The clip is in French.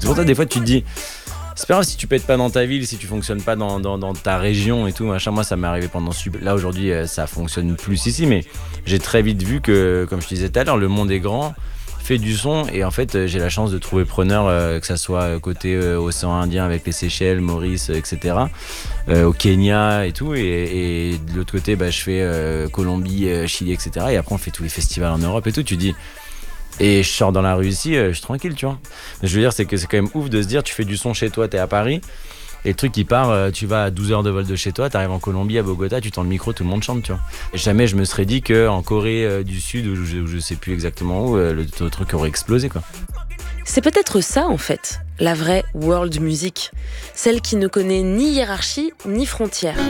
pour ça, des fois, tu te dis, c'est pas grave si tu pètes pas dans ta ville, si tu fonctionnes pas dans ta région et tout, machin. Moi, ça m'est arrivé pendant là aujourd'hui, ça fonctionne plus ici, mais j'ai très vite vu que, comme je te disais tout à l'heure, le monde est grand, fait du son, et en fait, j'ai la chance de trouver preneur, que ça soit côté océan Indien avec les Seychelles, Maurice, etc., au Kenya et tout, et de l'autre côté, je fais Colombie, Chili, etc., et après on fait tous les festivals en Europe et tout. Tu dis, et je sors dans la rue ici, je suis tranquille, tu vois. Je veux dire, c'est que c'est quand même ouf de se dire, tu fais du son chez toi, t'es à Paris, et le truc qui part, tu vas à 12 heures de vol de chez toi, t'arrives en Colombie, à Bogota, tu tends le micro, tout le monde chante, tu vois. Et jamais je me serais dit qu'en Corée du Sud, ou je sais plus exactement où, le truc aurait explosé, quoi. C'est peut-être ça, en fait, la vraie world music. Celle qui ne connaît ni hiérarchie, ni frontières.